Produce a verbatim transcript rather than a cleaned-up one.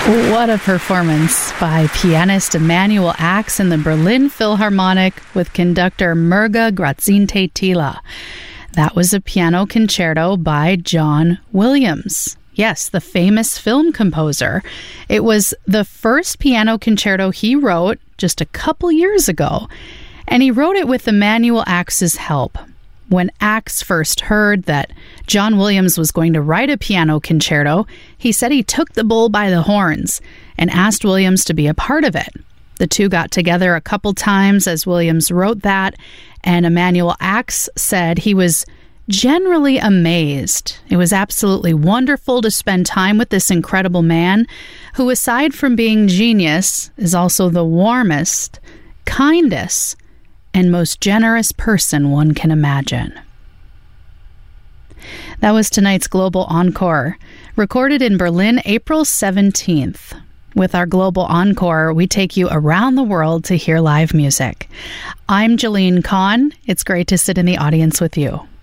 What a performance by pianist Emanuel Ax in the Berlin Philharmonic with conductor Mirga Grazinti-Tila. That was a piano concerto by John Williams. Yes, the famous film composer. It was the first piano concerto he wrote just a couple years ago, and he wrote it with Emanuel Ax's help. When Ax first heard that John Williams was going to write a piano concerto, he said he took the bull by the horns and asked Williams to be a part of it. The two got together a couple times as Williams wrote that, and Emanuel Ax said he was generally amazed. It was absolutely wonderful to spend time with this incredible man who, aside from being genius, is also the warmest, kindest, and most generous person one can imagine. That was tonight's Global Encore, recorded in Berlin, April seventeenth. With our Global Encore, we take you around the world to hear live music. I'm Jolene Kahn. It's great to sit in the audience with you.